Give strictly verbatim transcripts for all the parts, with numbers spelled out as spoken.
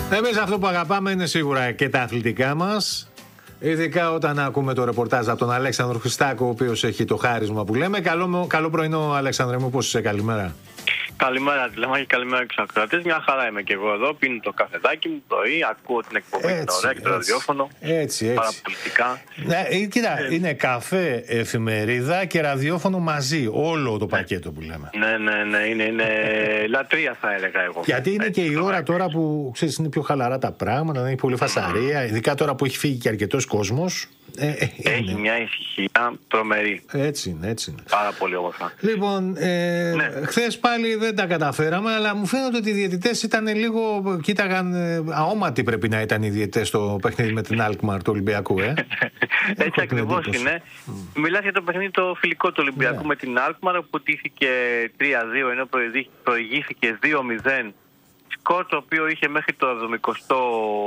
Εμείς αυτό που αγαπάμε είναι σίγουρα και τα αθλητικά μας. Ειδικά όταν ακούμε το ρεπορτάζ από τον Αλέξανδρο Χριστάκο, ο οποίος έχει το χάρισμα που λέμε. Καλό, καλό πρωινό, Αλέξανδρε μου, πώς είσαι, καλημέρα. Καλημέρα, Τηλεμάχη, καλημέρα και στους ακροατές. Μια χαρά είμαι και εγώ εδώ. Πίνω το καφεδάκι μου πρωί, ακούω την εκπομπή, την ωραία και το ραδιόφωνο. Έτσι, έτσι. Παραπολιτικά. Ναι, κοίτα, έτσι. Είναι καφέ, εφημερίδα και ραδιόφωνο μαζί. Όλο το πακέτο που λέμε. Ναι, ναι, ναι. Είναι, είναι λατρεία, θα έλεγα εγώ. Γιατί είναι έτσι, και η ώρα τώρα που ξέρεις, είναι πιο χαλαρά τα πράγματα, δεν έχει πολύ φασαρία. Mm. Ειδικά τώρα που έχει φύγει και αρκετός κόσμος. Ε, έχει είναι. μια ησυχία τρομερή. Έτσι είναι, έτσι είναι. Πάρα πολύ όμορφα. Λοιπόν, ε, ναι. χθες πάλι δεν τα καταφέραμε, αλλά μου φαίνεται ότι οι διαιτητές ήταν λίγο. Κοίταγαν ε, αόματοι πρέπει να ήταν οι διαιτητές στο παιχνίδι με την Alkmaar του Ολυμπιακού, ε. Έτσι ακριβώς είναι. Mm. Μιλάς για το παιχνίδι το φιλικό του Ολυμπιακού yeah. με την Alkmaar, που τύχηκε τρία δύο ενώ προηγήθηκε δύο μηδέν. Σκορ το οποίο είχε μέχρι το εβδομηκοστό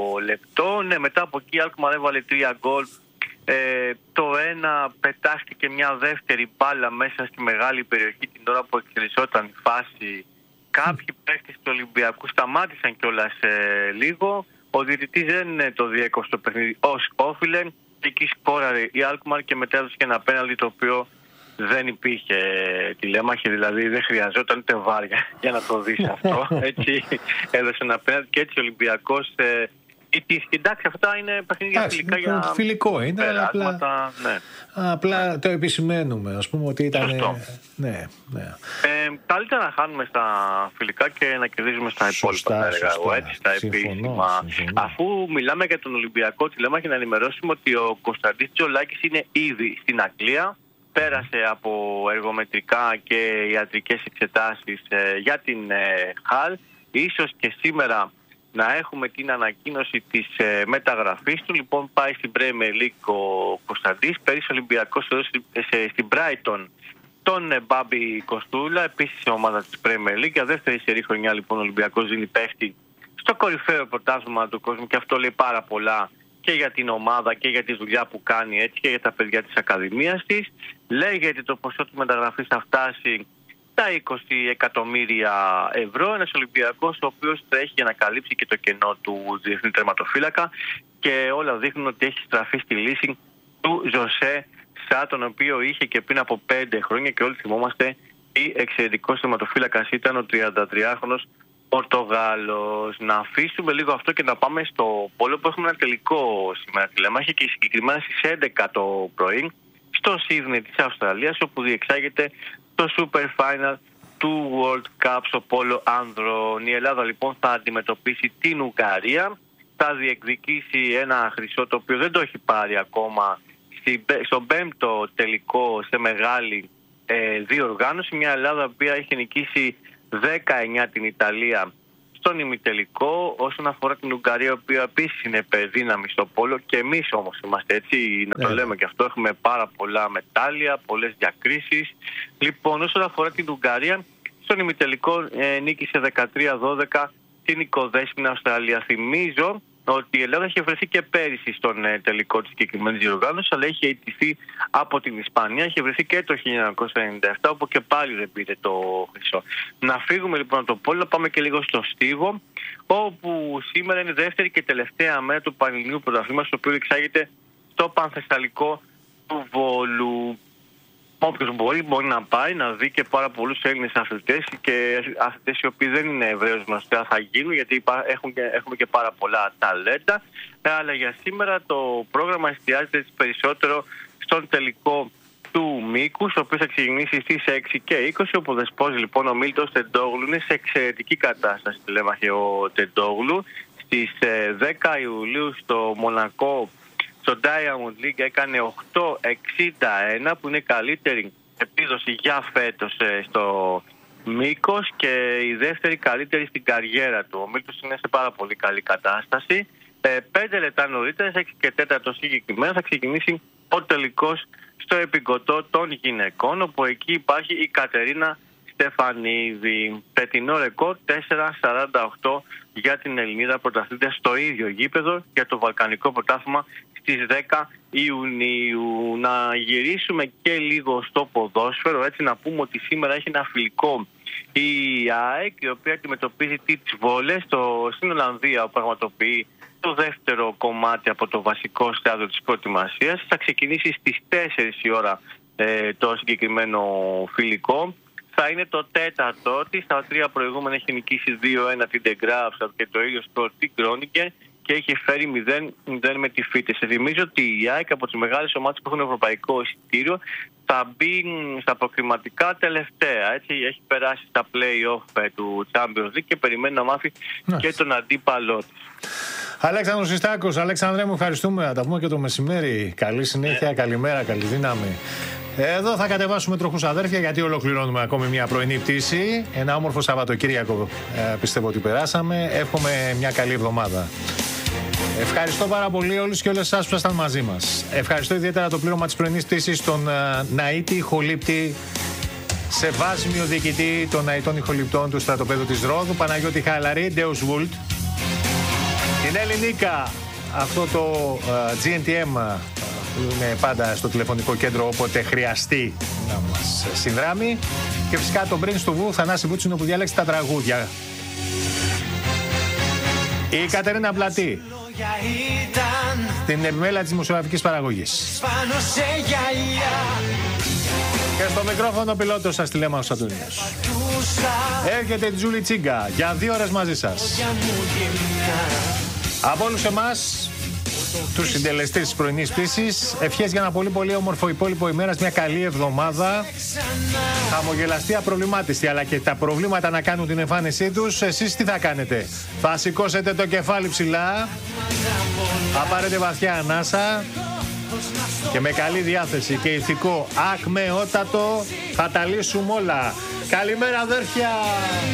λεπτό. Ναι, μετά από εκεί η Alkmaar έβαλε τρία γκολ. Ε, το ένα πετάχτηκε μια δεύτερη μπάλα μέσα στη μεγάλη περιοχή την ώρα που εξελισσόταν η φάση. Κάποιοι παίκτες του Ολυμπιακού σταμάτησαν κιόλας ε, λίγο. Ο διαιτητής δεν το διέκοψε το παιχνίδι ως όφιλε. Εκεί σκόραρε η Alkmaar και μετά έδωσε και ένα πέναλτι το οποίο δεν υπήρχε τηλέμαχη, δηλαδή δεν χρειαζόταν ούτε βάρια για να το δεις αυτό. Έτσι έδωσε ένα πέναλτι και έτσι ο Ολυμπιακός ε, εντάξει, αυτά είναι παιχνίδια φιλικά για φιλικό είναι, αλλά απλά, ναι. απλά το επισημαίνουμε, ας πούμε ότι ήταν. Ναι, ναι. Ε, καλύτερα να χάνουμε στα φιλικά και να κερδίζουμε στα υπόλοιπα, θα έλεγα εγώ, έτσι, στα επίσημα. Αφού μιλάμε για τον Ολυμπιακό τηλέμαχη, να ενημερώσουμε ότι ο Κωνσταντής Τζολάκης είναι ήδη στην Αγγλία. Πέρασε από εργομετρικά και ιατρικές εξετάσεις ε, για την ε, Χαλ. Ίσως και σήμερα να έχουμε την ανακοίνωση της ε, μεταγραφής του. Λοιπόν, πάει στην Premier League ο Κωνσταντής. Πέρυσι ο Ολυμπιακός έδωσε στην Brighton τον ε, Μπάμπη Κοστούλα, επίσης η ομάδα της Premier League. Για δεύτερη σερή χρονιά λοιπόν ο Ολυμπιακός δίνει πέφτει στο κορυφαίο πρωτάθλημα του κόσμου και αυτό λέει πάρα πολλά και για την ομάδα και για τη δουλειά που κάνει, έτσι, και για τα παιδιά της Ακαδημίας της. Λέγεται το ποσό του μεταγραφής θα φτάσει τα είκοσι εκατομμύρια ευρώ. Ένας Ολυμπιακός ο οποίος τρέχει για να καλύψει και το κενό του διεθνή τερματοφύλακα και όλα δείχνουν ότι έχει στραφεί στη λύση του Ζωσέ Σα, τον οποίο είχε και πριν από πέντε χρόνια και όλοι θυμόμαστε τι εξαιρετικός τερματοφύλακας ήταν ο τριαντατριάχρονος Πορτογάλος. Να αφήσουμε λίγο αυτό και να πάμε στο πόλο που έχουμε ένα τελικό σήμερα τηλέμαχη και συγκεκριμένα στις έντεκα το πρωί στο Σίδνεϊ της Αυστραλίας, όπου διεξάγεται το Super Final του World Cup στο πόλο άνδρων. Η Ελλάδα λοιπόν θα αντιμετωπίσει την Ουγγαρία, θα διεκδικήσει ένα χρυσό το οποίο δεν το έχει πάρει ακόμα στον πέμπτο τελικό σε μεγάλη ε, διοργάνωση. Μια Ελλάδα που έχει νικήσει δέκα εννιά την Ιταλία στον ημιτελικό. Όσον αφορά την Ουγγαρία, η οποία επίσης είναι υπερδύναμη στο πόλο, και εμείς όμως είμαστε έτσι, να το λέμε και αυτό, έχουμε πάρα πολλά μετάλλια, πολλές διακρίσεις. Λοιπόν, όσον αφορά την Ουγγαρία, στον ημιτελικό ε, νίκησε δεκατρία δώδεκα την οικοδέσποινα Αυστραλία. Θυμίζω ότι η Ελλάδα είχε βρεθεί και πέρυσι στον ε, τελικό της συγκεκριμένης διοργάνωσης, αλλά είχε ιτηθεί από την Ισπανία. Είχε βρεθεί και το χίλια εννιακόσια ενενήντα επτά, όπου και πάλι δεν πήρε το χρυσό. Να φύγουμε λοιπόν από το πόλο, πάμε και λίγο στο Στίβο, όπου σήμερα είναι δεύτερη και τελευταία μέρα του Πανελληνίου Πρωταθλήματος, το οποίο εξάγεται στο Πανθεσσαλικό του Βόλου. Όποιος μπορεί, μπορεί να πάει να δει και πάρα πολλούς Έλληνες αθλητές και αθλητές οι οποίοι δεν είναι ευρέως γνωστοί θα γίνουν, γιατί έχουν και, έχουμε και πάρα πολλά ταλέντα. Αλλά για σήμερα το πρόγραμμα εστιάζεται περισσότερο στον τελικό του μήκους, ο οποίος θα ξεκινήσει στις έξι και είκοσι, όπου δεσπόζει λοιπόν ο Μίλτος Τεντόγλου. Είναι σε εξαιρετική κατάσταση, τηλέμαχε ο Τεντόγλου. Στις δέκα Ιουλίου στο Μονακό, στο Diamond League έκανε οκτώ εξήντα ένα, που είναι καλύτερη επίδοση για φέτος στο μήκος και η δεύτερη καλύτερη στην καριέρα του. Ο Μίλτος είναι σε πάρα πολύ καλή κατάσταση. Πέντε λεπτά νωρίτερα, έξι και τέταρτο συγκεκριμένα, θα ξεκινήσει ο τελικός στο επικοτό των γυναικών, όπου εκεί υπάρχει η Κατερίνα Στεφανίδη. Πετινό ρεκόρ τέσσερα σαράντα οκτώ για την Ελληνίδα πρωταθλήτρια στο ίδιο γήπεδο για το Βαλκανικό Πρωτάθλημα στις δέκα Ιουνίου. Να γυρίσουμε και λίγο στο ποδόσφαιρο, έτσι να πούμε ότι σήμερα έχει ένα φιλικό Η ΑΕΚ, η οποία αντιμετωπίζει τις βόλες στην Ολλανδία, που πραγματοποιεί το δεύτερο κομμάτι από το βασικό στάδιο της προετοιμασίας. Θα ξεκινήσει στις τέσσερις η ώρα ε, το συγκεκριμένο φιλικό. Θα είναι το τέταρτο της. Στα τρία προηγούμενα έχει νικήσει δύο ένα την De Graafschap και το ίδιο στο την Groningen και έχει φέρει μηδέν μηδέν με τη Φίτες. Σε θυμίζω ότι η ΑΕΚ από τις μεγάλες ομάδες που έχουν ευρωπαϊκό εισιτήριο θα μπει στα προκριματικά τελευταία. Έτσι, έχει περάσει στα play-off του Champions League και περιμένει να μάθει ναι. και τον αντίπαλό της. Αλέξανδρος Χριστάκος, Αλέξανδρε μου, ευχαριστούμε. Θα τα πούμε και το μεσημέρι. Καλή συνέχεια, ναι. καλημέρα, καλή δύναμη. Εδώ θα κατεβάσουμε τροχούς αδέρφια, γιατί ολοκληρώνουμε ακόμη μια πρωινή πτήση. Ένα όμορφο Σαββατοκύριακο ε, πιστεύω ότι περάσαμε. Εύχομαι μια καλή εβδομάδα. Ευχαριστώ πάρα πολύ όλους και όλες εσάς που ήσασταν μαζί μας. Ευχαριστώ ιδιαίτερα το πλήρωμα της πρωινής πτήσης στον uh, Ναΐτη Ηχολήπτη, σε βάσιμιο διοικητή των Ναΐτων Ηχοληπτών του στρατοπέδου της Ρόδου, Παναγιώτη Χαλαρή, Ντέους Βουλτ, την Ελληνίκα, αυτό το uh, τζι εν τι εμ uh, που είναι πάντα στο τηλεφωνικό κέντρο όποτε χρειαστεί να μας συνδράμει, και φυσικά τον Brains του Βου, Θανάση Βούτσινο, που διάλεξε τα τραγούδια. Η Κατερίνα Πλατή στην επιμέλεια της δημοσιογραφικής παραγωγής. Και στο μικρόφωνο πιλότος σας Τηλέμαχος Αντωνίος. Έρχεται η Τζούλη Τσίγκα για δύο ώρες μαζί σας. Από όλους εμάς, τους συντελεστές της πρωινής πτήσης, ευχές για ένα πολύ πολύ όμορφο υπόλοιπο ημέρας, μια καλή εβδομάδα, χαμογελαστή, απροβλημάτιστη, αλλά και τα προβλήματα να κάνουν την εμφάνισή τους. Εσείς τι θα κάνετε? Θα σηκώσετε το κεφάλι ψηλά, θα πάρετε βαθιά ανάσα και με καλή διάθεση και ηθικό ακμεότατο θα τα λύσουμε όλα. Καλημέρα αδέρφια!